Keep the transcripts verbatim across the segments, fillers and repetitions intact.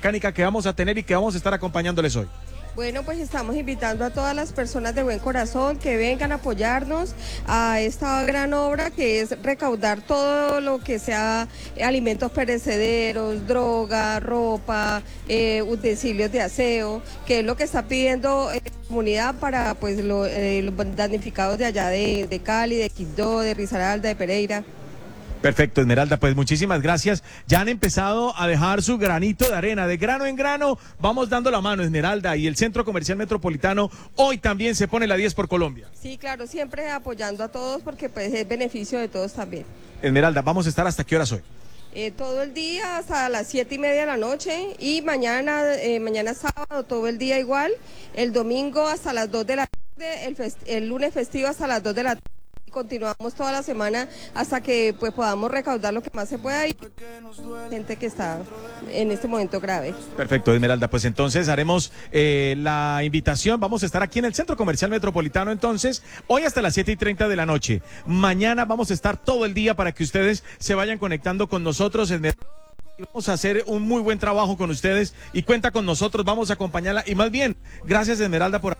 mecánica que vamos a tener y que vamos a estar acompañándoles hoy? Bueno, pues estamos invitando a todas las personas de buen corazón que vengan a apoyarnos a esta gran obra que es recaudar todo lo que sea alimentos perecederos, droga, ropa, eh, utensilios de aseo, que es lo que está pidiendo eh, la comunidad para pues lo, eh, los damnificados de allá de, de Cali, de Quibdó, de Risaralda, de Pereira. Perfecto, Esmeralda, pues muchísimas gracias. Ya han empezado a dejar su granito de arena, de grano en grano, vamos dando la mano, Esmeralda, y el Centro Comercial Metropolitano hoy también se pone la diez por Colombia. Sí, claro, siempre apoyando a todos porque pues es beneficio de todos también. Esmeralda, vamos a estar ¿hasta qué horas hoy? Eh, todo el día hasta las siete y media de la noche y mañana, eh, mañana sábado todo el día igual, el domingo hasta las dos de la tarde, el, fest el lunes festivo hasta las dos de la tarde. Continuamos toda la semana hasta que pues podamos recaudar lo que más se pueda y gente que está en este momento grave. Perfecto, Esmeralda, pues entonces haremos eh, la invitación, vamos a estar aquí en el Centro Comercial Metropolitano entonces, hoy hasta las siete y treinta de la noche, mañana vamos a estar todo el día para que ustedes se vayan conectando con nosotros, Esmeralda. Vamos a hacer un muy buen trabajo con ustedes y cuenta con nosotros, vamos a acompañarla y más bien, gracias Esmeralda por...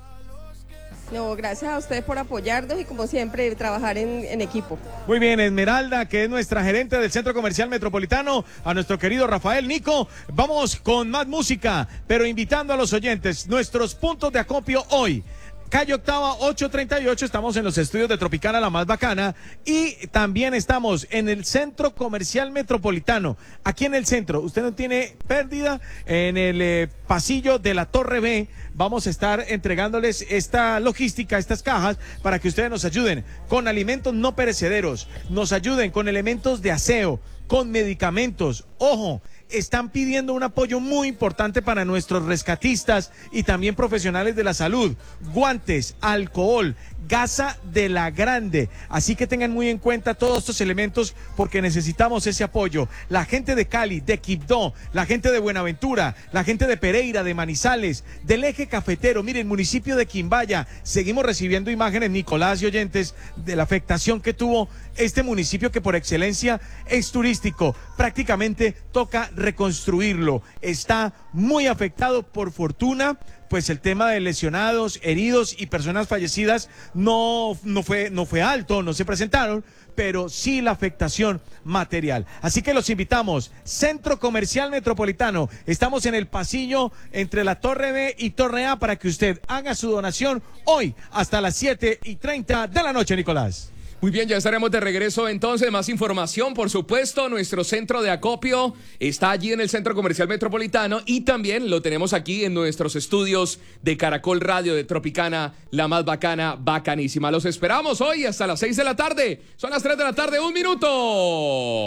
No, gracias a ustedes por apoyarnos y como siempre trabajar en, en equipo. Muy bien, Esmeralda, que es nuestra gerente del Centro Comercial Metropolitano, a nuestro querido Rafael Nico. Vamos con más música, pero invitando a los oyentes, nuestros puntos de acopio hoy. Calle Octava ocho treinta y ocho, estamos en los estudios de Tropicana, la más bacana, y también estamos en el Centro Comercial Metropolitano, aquí en el centro, usted no tiene pérdida, en el eh, pasillo de la Torre B, vamos a estar entregándoles esta logística, estas cajas, para que ustedes nos ayuden con alimentos no perecederos, nos ayuden con elementos de aseo, con medicamentos, ojo, están pidiendo un apoyo muy importante para nuestros rescatistas y también profesionales de la salud, guantes, alcohol, gasa de la grande, así que tengan muy en cuenta todos estos elementos porque necesitamos ese apoyo, la gente de Cali, de Quibdó, la gente de Buenaventura, la gente de Pereira, de Manizales, del eje cafetero, miren, municipio de Quimbaya, seguimos recibiendo imágenes, Nicolás y oyentes, de la afectación que tuvo este municipio que por excelencia es turístico, prácticamente toca reconstruirlo, está muy afectado, por fortuna, pues el tema de lesionados, heridos y personas fallecidas no, no fue, no fue alto, no se presentaron, pero sí la afectación material. Así que los invitamos, Centro Comercial Metropolitano, estamos en el pasillo entre la Torre B y Torre A para que usted haga su donación hoy hasta las siete y treinta de la noche, Nicolás. Muy bien, ya estaremos de regreso entonces. Más información, por supuesto, nuestro centro de acopio está allí en el Centro Comercial Metropolitano y también lo tenemos aquí en nuestros estudios de Caracol Radio de Tropicana, la más bacana, bacanísima. Los esperamos hoy hasta las seis de la tarde. Son las tres de la tarde, un minuto.